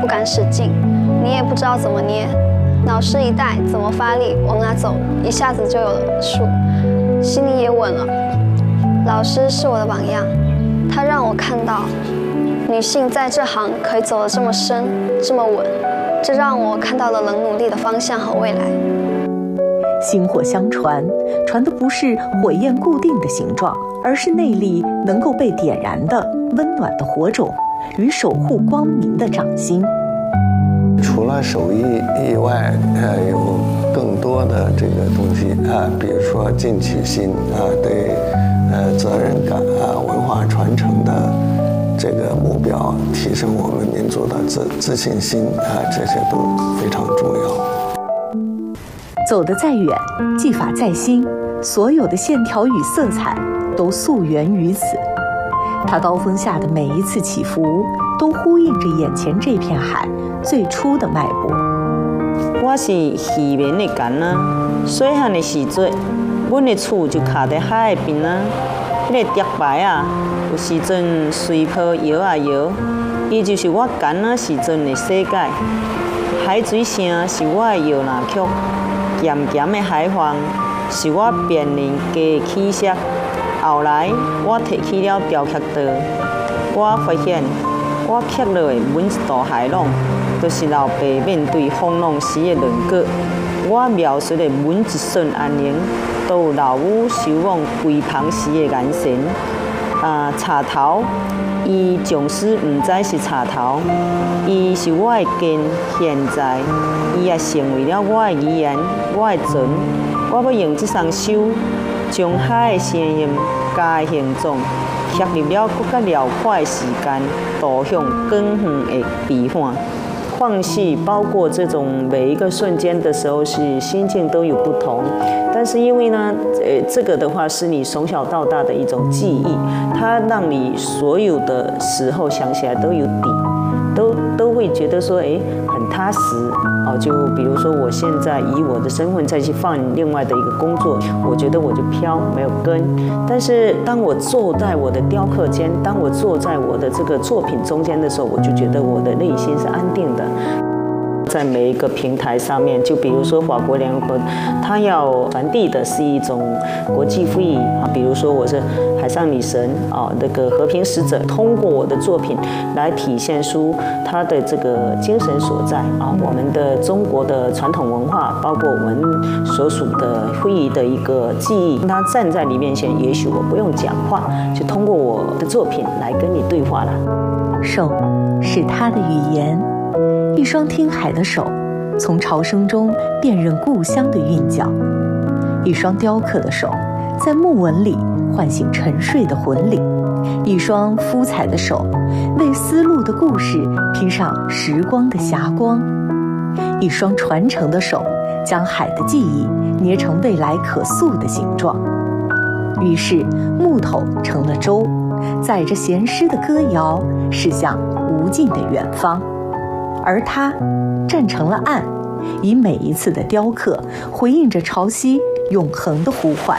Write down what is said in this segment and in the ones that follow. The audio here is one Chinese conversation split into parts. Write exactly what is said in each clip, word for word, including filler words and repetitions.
不敢使劲，你也不知道怎么捏。老师一带，怎么发力，往哪走，一下子就有了数，心里也稳了。老师是我的榜样，他让我看到女性在这行可以走得这么深，这么稳，这让我看到了能努力的方向和未来。 薪火相传，传的不是火焰固定的形状，而是内力能够被点燃的温暖的火种与守护光明的掌心。 除了手艺以外，呃，有更多的这个东西啊，比如说尽起心啊，对，呃，责任感啊，文化传承的这个目标，提升我们民族的自自信心啊，这些都非常重要。 走得再远，技法再新，所有的线条与色彩都溯源于此。他刀锋下的每一次起伏，都呼应着眼前这片海最初的脉搏。 我是渔民的干啊，细汉的时阵，阮的厝就徛在海的边啊。迄、那个竹牌啊，有时阵随波摇啊摇，伊就是我干啊时阵的世界。海水声是我的摇篮曲。咸咸的海风是我辨认家的起色。后来我提起了雕刻刀，我发现我刻落的每一道海浪，都是老爸面对风浪时的轮廓。我描述的每一瞬安宁，都有老母守望归旁时的眼神。啊，茶头，伊从始唔知是茶头，伊是我的根，现在伊也成为了我的语言，我的唇。我要用这双手，将海的声音、家的形状，刻入了更加辽阔的时间，导向更远的彼岸。放弃包括这种每一个瞬间的时候，是心境都有不同。但是因为呢，呃，这个的话是你从小到大的一种记忆，它让你所有的时候想起来都有底，都都会觉得说，哎，很踏实。哦，就比如说我现在以我的身份再去放另外的一个工作，我觉得我就飘没有根。但是当我坐在我的雕刻间，当我坐在我的这个作品中间的时候，我就觉得我的内心是安定的。在每一个平台上面，就比如说法国联合国，它要传递的是一种国际会议啊，比如说我是海上女神啊，那个和平使者，通过我的作品来体现出它的这个精神所在啊，我们的中国的传统文化，包括我们所属的会议的一个记忆，它站在你面前，也许我不用讲话，就通过我的作品来跟你对话了。 手是他的语言。一双听海的手，从潮声中辨认故乡的韵脚；一双雕刻的手，在木纹里唤醒沉睡的魂灵；一双敷彩的手，为丝路的故事披上时光的霞光；一双传承的手，将海的记忆捏成未来可塑的形状。于是，木头成了舟，载着闲诗的歌谣，驶向无尽的远方。而它站成了岸，以每一次的雕刻回应着潮汐永恒的呼唤。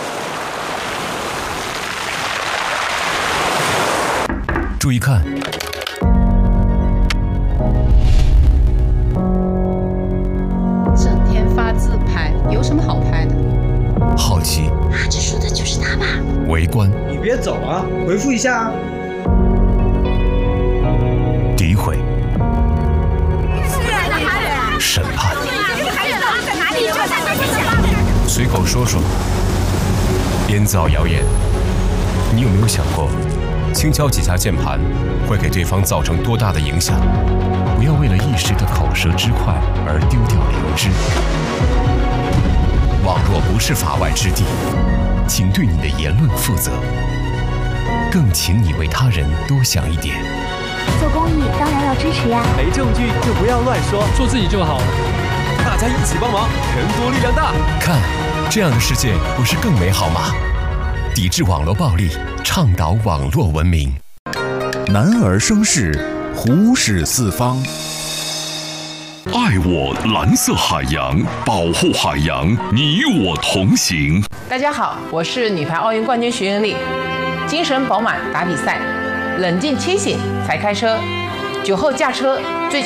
注意看， 整天发自拍，有什么好拍的？ 好奇， 啊，这说的就是他吧？ 围观， 你别走啊，回复一下啊。 诋毁。审判，随口说说，编造谣言。你有没有想过，轻敲几下键盘会给对方造成多大的影响？不要为了一时的口舌之快而丢掉良知。网络不是法外之地，请对你的言论负责，更请你为他人多想一点。 做公益当然要支持呀， 没证据就不要乱说， 做自己就好了。 大家一起帮忙，人多力量大。 看，这样的世界不是更美好吗？抵制网络暴力，倡导网络文明。 男儿生事，虎视四方。 爱我蓝色海洋，保护海洋，你我同行。 大家好，我是女排奥运冠军徐云丽。精神饱满打比赛，冷静清醒才开车，酒后驾车醉。